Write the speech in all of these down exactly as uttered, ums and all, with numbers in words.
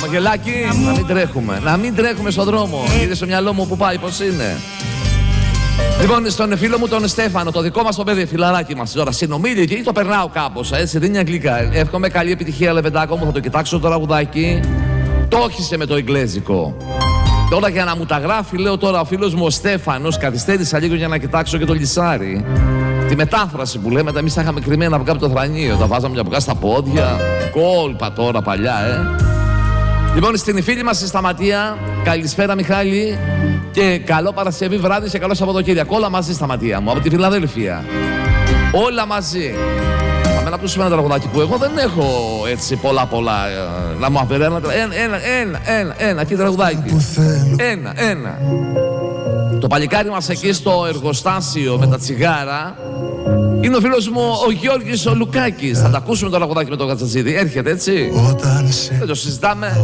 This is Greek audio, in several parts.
Χαμογελάκι, να μην τρέχουμε. Να μην τρέχουμε στον δρόμο. Είδε στο μυαλό μου που πάει, πώς είναι. Λοιπόν, στον φίλο μου τον Στέφανο, το δικό μας το παιδί, φιλαράκι μας τώρα, συνομίλει και το περνάω κάπως, έτσι, δίνει αγγλικά. Εύχομαι καλή επιτυχία, Λεβεντάκο μου, θα το κοιτάξω το τραγουδάκι. Το όχισε με το εγγλέζικο. Τώρα για να μου τα γράφει, λέω τώρα ο φίλος μου ο Στέφανος, καθυστέρησα λίγο για να κοιτάξω και το λυσάρι. Τη μετάφραση που λέμε, εμείς τα είχαμε κρυμμένα από κάτω το θρανείο, τα βάζαμε από κάτω στα πόδια. Κόλπα τώρα παλιά, ε. Λοιπόν, στην φίλη μας στη Σταματία, καλησπέρα Μιχάλη και καλό Παρασκευή βράδυ και καλό Σαββατοκύριακο. Όλα μαζί Σταματία μου, από τη Φιλαδέλφια. Όλα μαζί. Πάμε να ακούσουμε ένα τραγουδάκι που εγώ δεν έχω έτσι πολλά πολλά. Ε, να μου αφαιρεί ένα, ένα, ένα, ένα, ένα, ένα, εκεί τραγουδάκι. Ένα, ένα. Το παλικάρι μας εκεί στο εργοστάσιο με τα τσιγάρα είναι ο φίλος μου ο Γιώργης ο Λουκάκης. Θα τα ακούσουμε το τραγουδάκι με τον Κατσατζίδη. Έρχεται έτσι. Δεν το συζητάμε.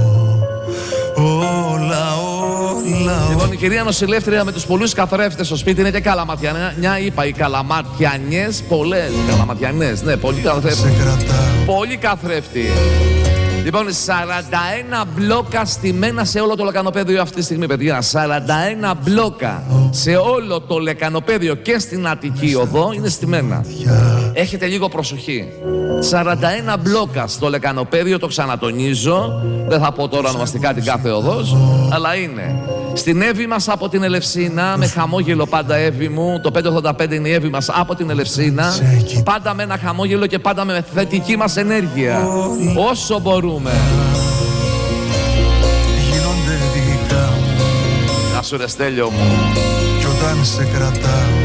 Όλα, όλα. Λοιπόν, η κυρία νοσηλεύτρια με τους πολλούς καθρέφτες στο σπίτι είναι και καλαματιανιά. Είπα, οι καλαματιανιές πολλές. Καλαματιανές, ναι, πολύ καθρέφτη. Πολύ καθρέφτη. Λοιπόν, σαράντα ένα μπλόκα στημένα σε όλο το λεκανοπέδιο αυτή τη στιγμή, παιδιά. σαράντα ένα μπλόκα σε όλο το λεκανοπέδιο και στην Αττική οδό είναι στημένα. Έχετε λίγο προσοχή. σαράντα ένα μπλόκα στο λεκανοπέδιο, το ξανατονίζω. Δεν θα πω τώρα ονομαστικά την κάθε οδός, αλλά είναι. Στην Εύη μας από την Ελευσίνα, με χαμόγελο πάντα Εύη μου. Το πεντακόσια ογδόντα πέντε είναι η Εύη μας από την Ελευσίνα. Πάντα με ένα χαμόγελο και πάντα με θετική μας ενέργεια. Όσο μπορούμε. Γίνονται δικά μου. Να σου ρε Στέλιο μου. Κι όταν σε κρατάω